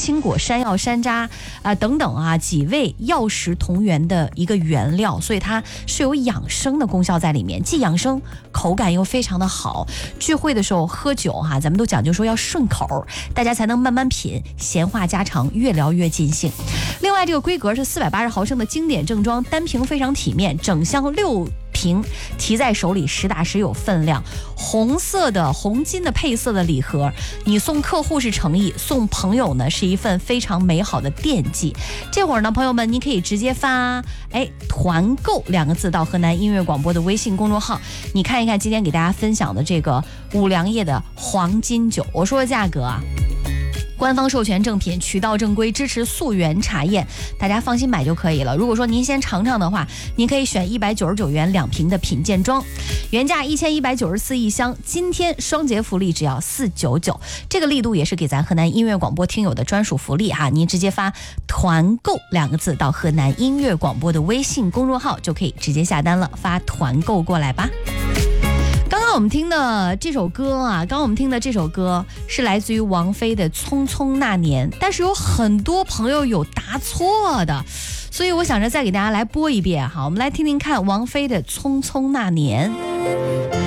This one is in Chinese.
青果、山药、山楂等等几味药食同源的一个原料，所以它是有养生的功效在里面，既养生，口感又非常的好。聚会的时候喝酒咱们都讲究说要顺口，大家才能慢慢品，闲话家常，越聊越尽兴。另外，这个规格是480毫升的经典正装，单瓶非常体面，整箱6瓶提在手里，实打实有分量。红色的红金的配色的礼盒，你送客户是诚意，送朋友呢是一份非常美好的惦记。这会儿呢，朋友们，你可以直接发团购2个字到河南音乐广播的微信公众号，你看一看今天给大家分享的这个五粮液的黄金酒，我说的价格官方授权正品，渠道正规，支持溯源查验，大家放心买就可以了。如果说您先尝尝的话，您可以选199元2瓶的品鉴装，原价1194一箱，今天双节福利只要499，这个力度也是给咱河南音乐广播听友的专属福利您直接发团购2个字到河南音乐广播的微信公众号就可以直接下单了，发团购过来吧。刚刚我们听的这首歌是来自于王菲的《匆匆那年》，但是有很多朋友有答错的，所以我想着再给大家来播一遍我们来听听看王菲的《匆匆那年》。